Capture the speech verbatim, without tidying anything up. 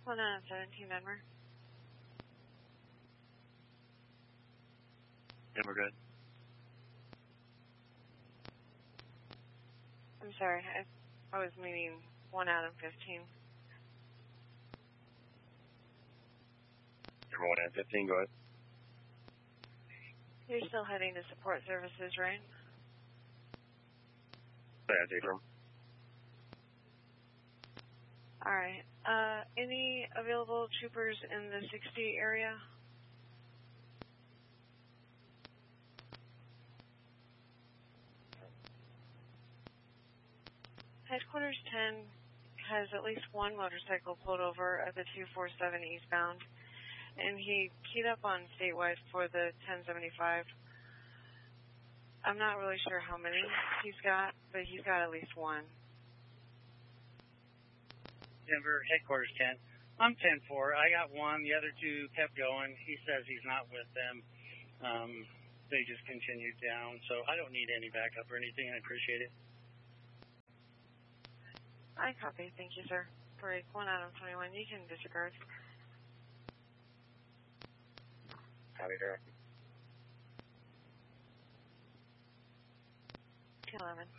one out of seventeen, Denver. Yeah, we're good. I'm sorry, I, I was meaning one out of fifteen. Number one out of fifteen, go ahead. You're still heading to support services, right? Yeah, take room. All right. Uh, any available troopers in the sixty area? Headquarters ten has at least one motorcycle pulled over at the two forty-seven eastbound, and he keyed up on statewide for the ten seventy-five. I'm not really sure how many he's got, but he's got at least one. Denver, headquarters ten. I'm ten four. I got one. The other two kept going. He says he's not with them. Um, they just continued down. So I don't need any backup or anything. I appreciate it. I copy. Thank you, sir. Break one out of twenty-one. You can disregard. Copy, sir. two eleven.